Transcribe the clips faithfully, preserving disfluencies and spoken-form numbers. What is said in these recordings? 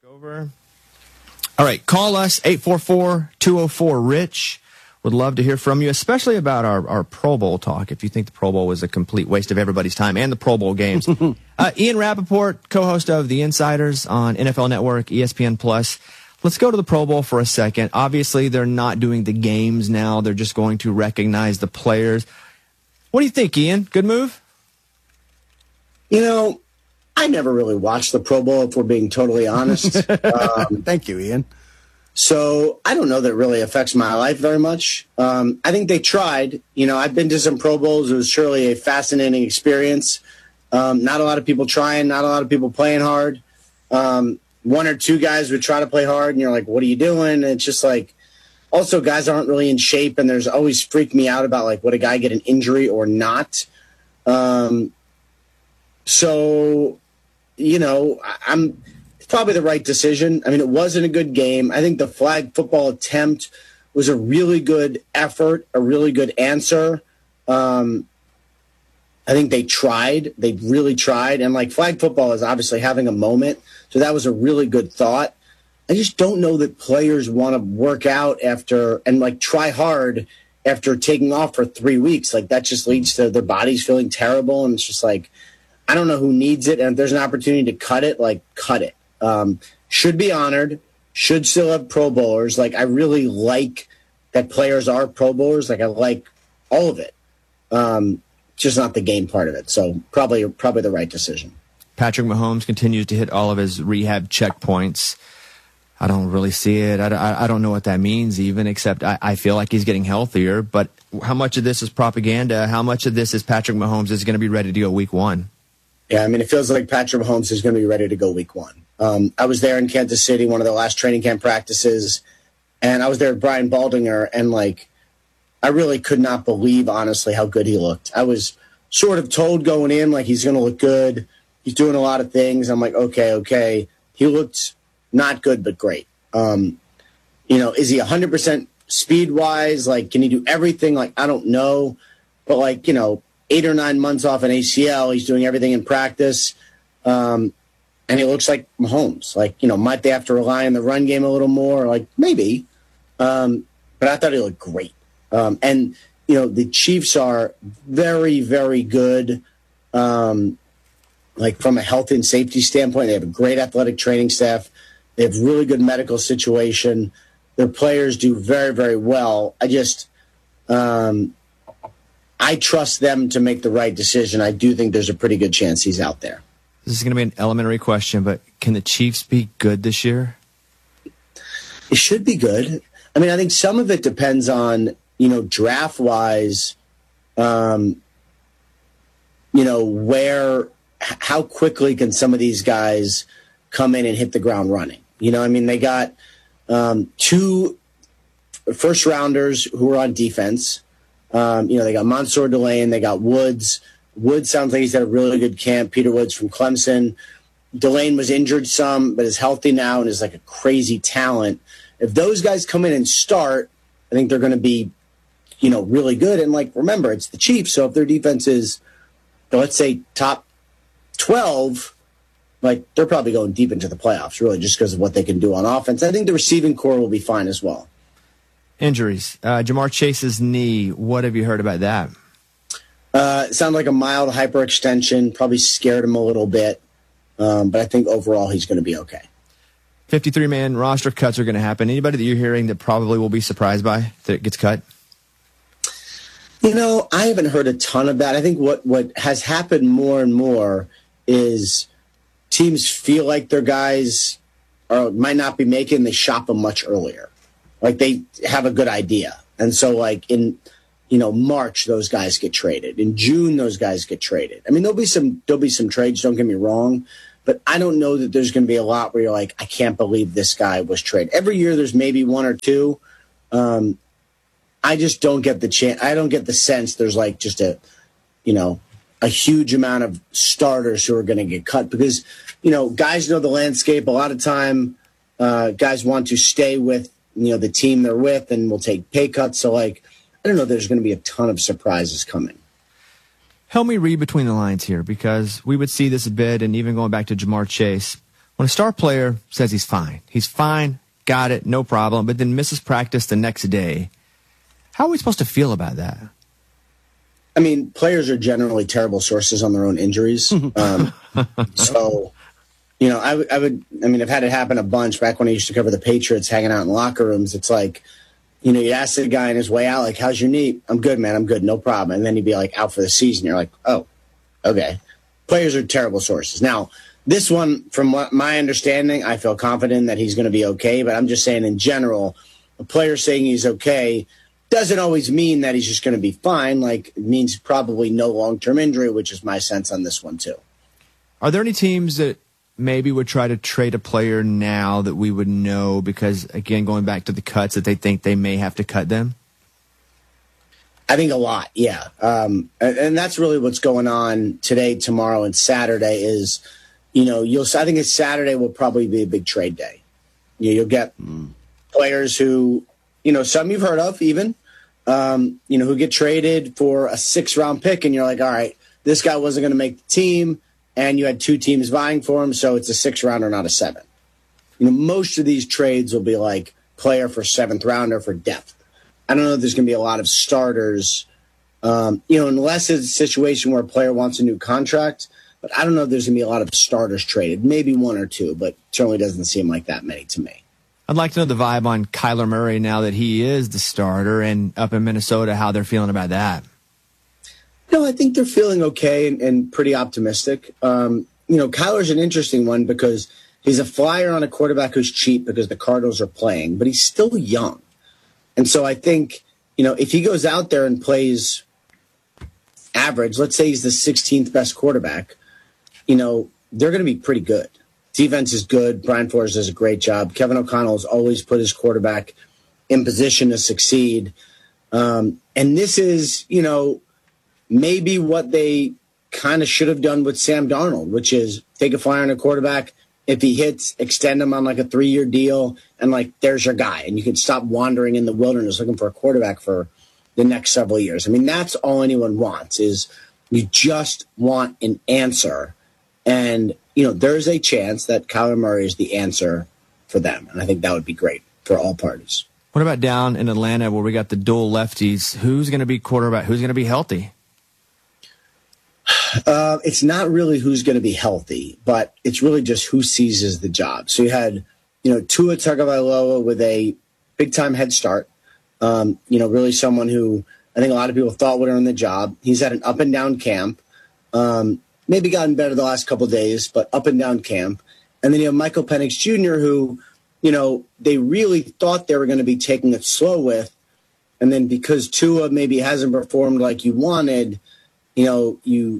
Over. All right, call us, eight four four, two oh four, RICH. Would love to hear from you, especially about our, our Pro Bowl talk, if you think the Pro Bowl was a complete waste of everybody's time and the Pro Bowl games. uh, Ian Rappaport, co-host of The Insiders on N F L Network, E S P N Plus. Let's go to the Pro Bowl for a second. Obviously, they're not doing the games now. They're just going to recognize the players. What do you think, Ian? Good move? You know, I never really watched the Pro Bowl, if we're being totally honest. Um, Thank you, Ian. So I don't know that it really affects my life very much. Um, I think they tried. You know, I've been to some Pro Bowls. It was surely a fascinating experience. Um, not a lot of people trying, not a lot of people playing hard. Um, one or two guys would try to play hard, and you're like, what are you doing? And it's just like, also guys aren't really in shape, and there's always freaked me out about, like, would a guy get an injury or not? Um, so... You know, I'm it's probably the right decision. I mean, it wasn't a good game. I think the flag football attempt was a really good effort, a really good answer. Um, I think they tried. They really tried. And, like, flag football is obviously having a moment, so that was a really good thought. I just don't know that players want to work out after and, like, try hard after taking off for three weeks. Like, that just leads to their bodies feeling terrible, and it's just like, I don't know who needs it, and if there's an opportunity to cut it, like, cut it. Um, should be honored, should still have Pro Bowlers. Like, I really like that players are Pro Bowlers. Like, I like all of it. Um, just not the game part of it. So probably probably the right decision. Patrick Mahomes continues to hit all of his rehab checkpoints. I don't really see it. I, I, I don't know what that means even, except I, I feel like he's getting healthier. But how much of this is propaganda? How much of this is Patrick Mahomes is going to be ready to go week one? Yeah, I mean, it feels like Patrick Mahomes is going to be ready to go week one. Um, I was there in Kansas City, one of the last training camp practices, and I was there with Brian Baldinger, and, like, I really could not believe, honestly, how good he looked. I was sort of told going in, like, he's going to look good. He's doing a lot of things. I'm like, okay, okay. He looked not good, but great. Um, you know, is he one hundred percent speed-wise? Like, can he do everything? Like, I don't know. But, like, you know, eight or nine months off an A C L. He's doing everything in practice. Um, and he looks like Mahomes. Like, you know, might they have to rely on the run game a little more? Like, maybe. Um, but I thought he looked great. Um, and, you know, the Chiefs are very, very good, um, like, from a health and safety standpoint. They have a great athletic training staff. They have really good medical situation. Their players do very, very well. I just... Um, I trust them to make the right decision. I do think there's a pretty good chance he's out there. This is going to be an elementary question, but can the Chiefs be good this year? It should be good. I mean, I think some of it depends on, you know, draft-wise, um, you know, where, how quickly can some of these guys come in and hit the ground running? You know, I mean, they got um, two first-rounders who are on defense. Um, you know, they got Mansour Delane, they got Woods. Woods sounds like he's had a really good camp. Peter Woods from Clemson. Delane was injured some, but is healthy now and is like a crazy talent. If those guys come in and start, I think they're going to be, you know, really good. And, like, remember, it's the Chiefs, so if their defense is, let's say, top twelve, like, they're probably going deep into the playoffs, really, just because of what they can do on offense. I think the receiving core will be fine as well. Injuries. Uh, Jamar Chase's knee. What have you heard about that? Uh, it sounded like a mild hyperextension. Probably scared him a little bit. Um, but I think overall he's going to be okay. fifty-three man roster cuts are going to happen. Anybody that you're hearing that probably will be surprised by that it gets cut? You know, I haven't heard a ton of that. I think what, what has happened more and more is teams feel like their guys are, might not be making, they shop them much earlier. Like, they have a good idea. And so, like, in, you know, March, those guys get traded. In June, those guys get traded. I mean, there'll be some there'll be some trades, don't get me wrong. But I don't know that there's going to be a lot where you're like, I can't believe this guy was traded. Every year there's maybe one or two. Um, I just don't get the chance. I don't get the sense there's, like, just a, you know, a huge amount of starters who are going to get cut. Because, you know, guys know the landscape. A lot of time uh, guys want to stay with, you know, the team they're with and will take pay cuts. So, like, I don't know, there's going to be a ton of surprises coming. Help me read between the lines here, because we would see this a bit, and even going back to Jamar Chase, When a star player says he's fine, he's fine, got it, no problem, but then misses practice the next day, how are we supposed to feel about that? I mean, players are generally terrible sources on their own injuries. Um, so, you know, I, w- I would, I mean, I've had it happen a bunch back when I used to cover the Patriots, hanging out in locker rooms. It's like, you know, you ask the guy on his way out, like, how's your knee? I'm good, man. I'm good. No problem. And then he'd be like out for the season. You're like, oh, okay. Players are terrible sources. Now, this one, from what my understanding, I feel confident that he's going to be okay. But I'm just saying in general, a player saying he's okay doesn't always mean that he's just going to be fine. Like, it means probably no long-term injury, which is my sense on this one too. Are there any teams that maybe would try to trade a player now that we would know because, again, going back to the cuts, that they think they may have to cut them? I think a lot, yeah. Um, and, and that's really what's going on today, tomorrow, and Saturday is, you know, you'll. I think it's Saturday will probably be a big trade day. You know, you'll get mm. players who, you know, some you've heard of even, um, you know, who get traded for a six-round pick, and you're like, all right, this guy wasn't going to make the team, and you had two teams vying for him, so it's a six-rounder, not a seven. You know, most of these trades will be like player for seventh-rounder for depth. I don't know if there's going to be a lot of starters, um, you know, unless it's a situation where a player wants a new contract. But I don't know if there's going to be a lot of starters traded. Maybe one or two, but certainly doesn't seem like that many to me. I'd like to know the vibe on Kyler Murray now that he is the starter, and up in Minnesota, how they're feeling about that. No, I think they're feeling okay and, and pretty optimistic. Um, you know, Kyler's an interesting one because he's a flyer on a quarterback who's cheap because the Cardinals are playing, but he's still young. And so I think, you know, if he goes out there and plays average, let's say he's the sixteenth best quarterback, you know, they're going to be pretty good. Defense is good. Brian Flores does a great job. Kevin O'Connell has always put his quarterback in position to succeed. Um, and this is, you know, maybe what they kind of should have done with Sam Darnold, which is take a flyer on a quarterback. If he hits, extend him on like a three-year deal, and like there's your guy. And you can stop wandering in the wilderness looking for a quarterback for the next several years. I mean, that's all anyone wants is you just want an answer. And, you know, there's a chance that Kyler Murray is the answer for them. And I think that would be great for all parties. What about down in Atlanta where we got the dual lefties? Who's going to be quarterback? Who's going to be healthy? Uh, it's not really who's going to be healthy, but it's really just who seizes the job. So you had, you know, Tua Tagovailoa with a big-time head start. Um, you know, really someone who I think a lot of people thought would earn the job. He's had an up-and-down camp. Um, maybe gotten better the last couple of days, but up-and-down camp. And then you have Michael Penix Junior, who, you know, they really thought they were going to be taking it slow with. And then because Tua maybe hasn't performed like you wanted, you know, you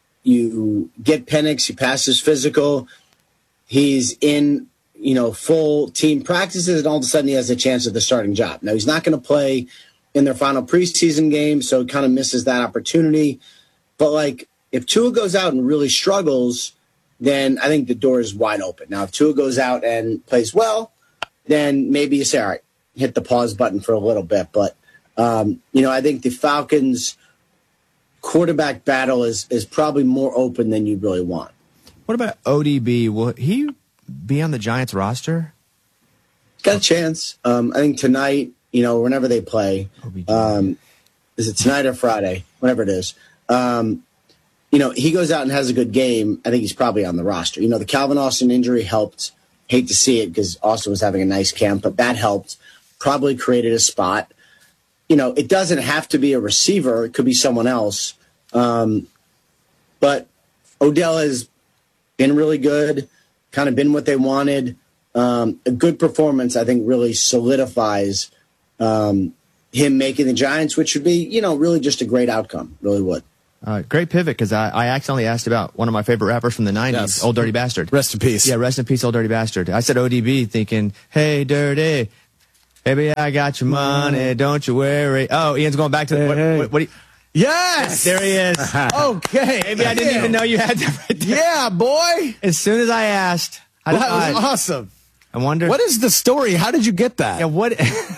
you get Penix, he passes physical, he's in, you know, full team practices, and all of a sudden he has a chance at the starting job. Now, he's not going to play in their final preseason game, so he kind of misses that opportunity. But, like, if Tua goes out and really struggles, then I think the door is wide open. Now, if Tua goes out and plays well, then maybe you say, all right, hit the pause button for a little bit. But, um, you know, I think the Falcons' quarterback battle is is probably more open than you really want. What about O D B? Will he be on the Giants roster? Got a chance. Um, I think tonight, you know, whenever they play, um, is it tonight or Friday? Whatever it is. Um, you know, he goes out and has a good game. I think he's probably on the roster. You know, the Calvin Austin injury helped. Hate to see it because Austin was having a nice camp, but that helped. Probably created a spot. You know, it doesn't have to be a receiver. It could be someone else. Um, but Odell has been really good, kind of been what they wanted. Um, a good performance, I think, really solidifies um, him making the Giants, which would be, you know, really just a great outcome. Really would. Uh, great pivot, because I, I accidentally asked about one of my favorite rappers from the nineties, yes. Old Dirty Bastard. Rest in peace. Yeah, rest in peace, Old Dirty Bastard. I said O D B thinking, hey, Dirty, baby, I got your money, don't you worry. Oh, Ian's going back to the, hey, what, hey. what, what do you... Yes! There he is. Okay. Maybe I didn't even know you had that right there. Yeah, boy. As soon as I asked. I well, that thought, was awesome. I wonder. What is the story? How did you get that? Yeah, what?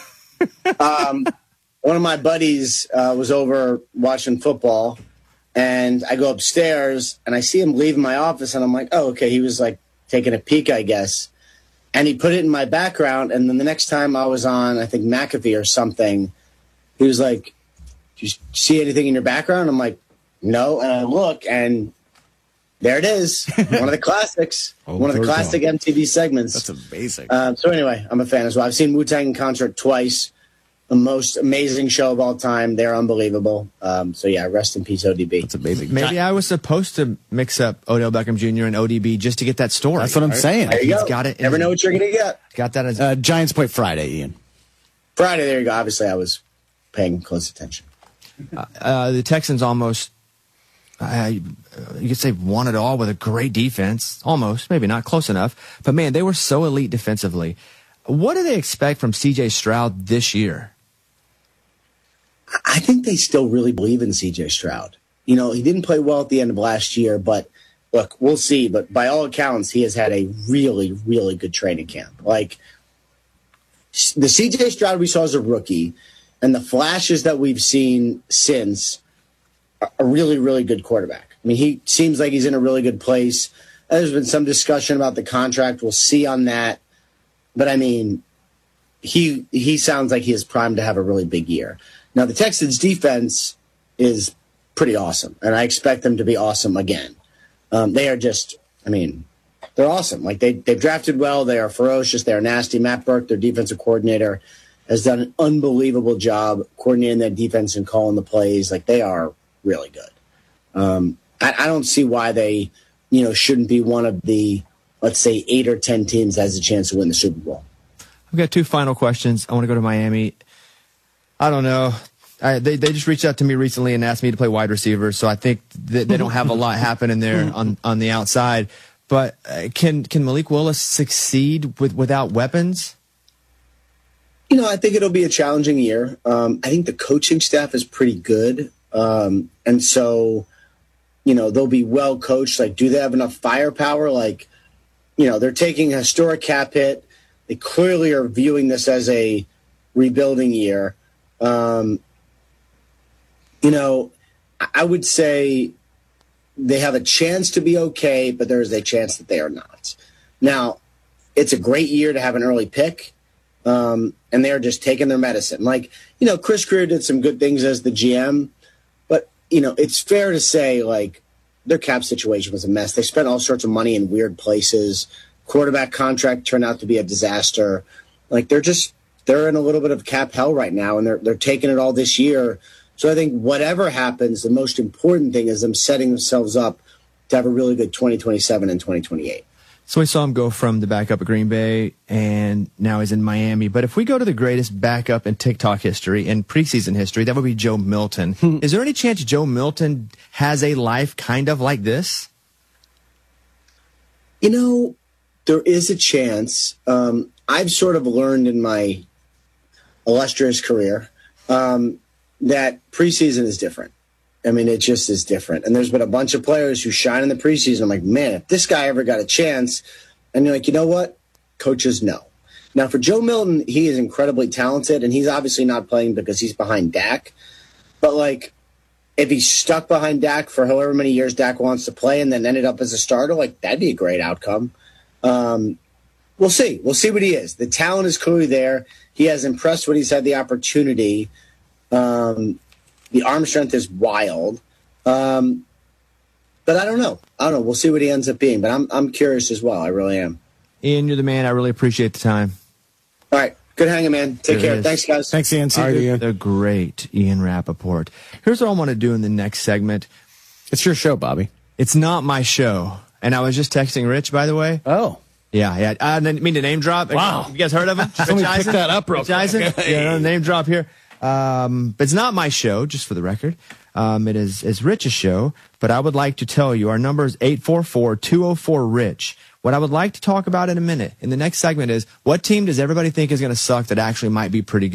um, one of my buddies uh, was over watching football, and I go upstairs, and I see him leaving my office, and I'm like, oh, okay, he was like taking a peek, I guess. And he put it in my background. And then the next time I was on, I think McAfee or something, he was like, "Do you see anything in your background?" I'm like, "No." And I look, and there it is. One of the classics. Oh, one of the classic M T V segments. That's amazing. Uh, so anyway, I'm a fan as well. I've seen Wu-Tang in concert twice. The most amazing show of all time. They're unbelievable. Um, so yeah, rest in peace, O D B. That's amazing. Maybe I was supposed to mix up Odell Beckham Junior and O D B just to get that story. That's what I'm saying. There you He's go. got it in Never his- know what you're going to get. Got that as Uh, Giants play Friday, Ian. Friday, there you go. Obviously, I was paying close attention. uh, the Texans almost, uh, you could say, won it all with a great defense. Almost, maybe not close enough. But man, they were so elite defensively. What do they expect from C J Stroud this year? I think they still really believe in C J Stroud. You know, he didn't play well at the end of last year, but look, we'll see. But by all accounts, he has had a really, really good training camp. Like, the C J Stroud we saw as a rookie and the flashes that we've seen since are a really, really good quarterback. I mean, he seems like he's in a really good place. There's been some discussion about the contract. We'll see on that. But, I mean, he he sounds like he is primed to have a really big year. Now, the Texans' defense is pretty awesome, and I expect them to be awesome again. Um, they are just, I mean, they're awesome. Like, they, they've drafted well. They are ferocious. They are nasty. Matt Burke, their defensive coordinator, has done an unbelievable job coordinating that defense and calling the plays. Like, they are really good. Um, I, I don't see why they, you know, shouldn't be one of the, let's say, eight or ten teams that has a chance to win the Super Bowl. I've got two final questions. I want to go to Miami. I don't know. I, they they just reached out to me recently and asked me to play wide receiver, so I think that they don't have a lot happening there on, on the outside. But uh, can can Malik Willis succeed with without weapons? You know, I think it'll be a challenging year. Um, I think the coaching staff is pretty good, um, and so you know they'll be well coached. Like, do they have enough firepower? Like, you know, they're taking a historic cap hit. They clearly are viewing this as a rebuilding year. Um, you know, I would say they have a chance to be okay, but there is a chance that they are not. Now, it's a great year to have an early pick, um, and they're just taking their medicine. Like, you know, Chris Greer did some good things as the G M, but, you know, it's fair to say, like, their cap situation was a mess. They spent all sorts of money in weird places. Quarterback contract turned out to be a disaster. Like, they're just, they're in a little bit of cap hell right now, and they're they're taking it all this year. So I think whatever happens, the most important thing is them setting themselves up to have a really good twenty twenty-seven and twenty twenty-eight. So we saw him go from the backup at Green Bay, and now he's in Miami. But if we go to the greatest backup in TikTok history and preseason history, that would be Joe Milton. Is there any chance Joe Milton has a life kind of like this? You know, there is a chance. Um, I've sort of learned in my illustrious career um, that preseason is different. I mean, it just is different. And there's been a bunch of players who shine in the preseason. I'm like, man, if this guy ever got a chance, and you're like, you know what? Coaches know. Now, for Joe Milton, he is incredibly talented, and he's obviously not playing because he's behind Dak. But, like, if he's stuck behind Dak for however many years Dak wants to play and then ended up as a starter, like, that'd be a great outcome. Um, we'll see. We'll see what he is. The talent is clearly there. He has impressed when he's had the opportunity. Um, the arm strength is wild. Um, but I don't know. I don't know. We'll see what he ends up being. But I'm I'm curious as well. I really am. Ian, you're the man. I really appreciate the time. All right. Good hanging, man. Take There it care. is. Thanks, guys. Thanks, Ian. See All you, right, Ian. the great Ian Rappaport. Here's what I want to do in the next segment. It's your show, Bobby. It's not my show. And I was just texting Rich, by the way. Oh. Yeah, yeah. I didn't mean to name drop. Wow. You guys heard of him? Let me pick that up real Rich quick. Eisen? Okay. Yeah, no, name drop here. Um, but it's not my show, just for the record. Um, it is, is Rich's show. But I would like to tell you, our number is eight four four, two oh four, RICH. What I would like to talk about in a minute, in the next segment, is what team does everybody think is going to suck that actually might be pretty good?